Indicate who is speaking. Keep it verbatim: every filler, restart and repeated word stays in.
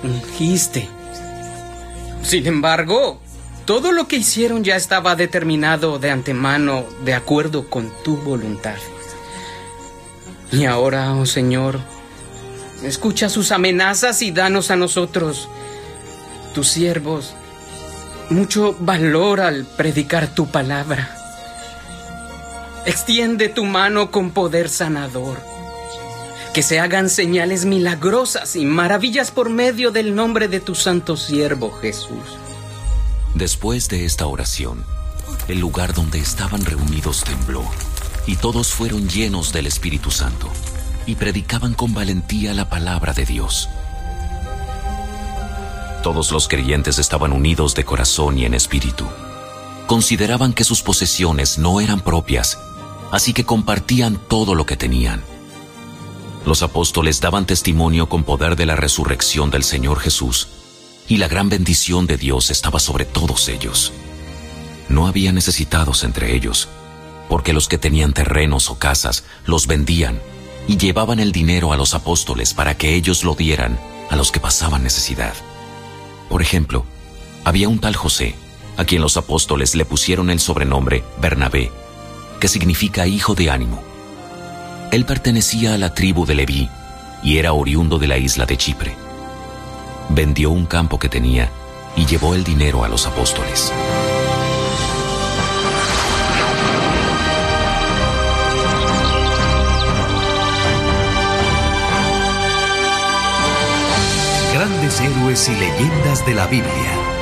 Speaker 1: ungiste. Sin embargo, todo lo que hicieron ya estaba determinado de antemano, de acuerdo con tu voluntad. Y ahora, oh Señor, escucha sus amenazas y danos a nosotros, tus siervos, mucho valor al predicar tu palabra. Extiende tu mano con poder sanador. Que se hagan señales milagrosas y maravillas por medio del nombre de tu santo siervo Jesús.
Speaker 2: Después de esta oración, el lugar donde estaban reunidos tembló, y todos fueron llenos del Espíritu Santo, y predicaban con valentía la palabra de Dios. Todos los creyentes estaban unidos de corazón y en espíritu. Consideraban que sus posesiones no eran propias, así que compartían todo lo que tenían. Los apóstoles daban testimonio con poder de la resurrección del Señor Jesús, y la gran bendición de Dios estaba sobre todos ellos. No había necesitados entre ellos, porque los que tenían terrenos o casas los vendían y llevaban el dinero a los apóstoles para que ellos lo dieran a los que pasaban necesidad. Por ejemplo, había un tal José, a quien los apóstoles le pusieron el sobrenombre Bernabé, que significa hijo de ánimo. Él pertenecía a la tribu de Leví y era oriundo de la isla de Chipre. Vendió un campo que tenía y llevó el dinero a los apóstoles.
Speaker 3: Grandes héroes y leyendas de la Biblia.